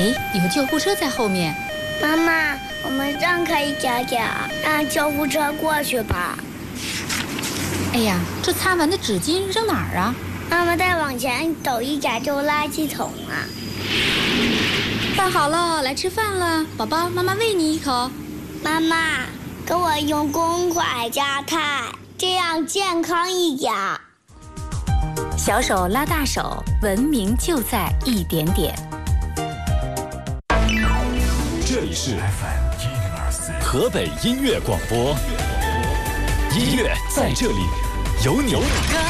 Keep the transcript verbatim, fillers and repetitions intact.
哎，有救护车在后面。 妈妈，我们让开一点点，让救护车过去吧。 哎呀，这擦完的纸巾扔哪儿啊？ 妈妈再往前走一点就垃圾桶啊。 饭好了，来吃饭了，宝宝，妈妈喂你一口。 妈妈，给我用公筷夹菜，这样健康一点。 小手拉大手，文明就在一点点。 这里是 F M 一零二四河北音乐广播，音乐在这里，有你。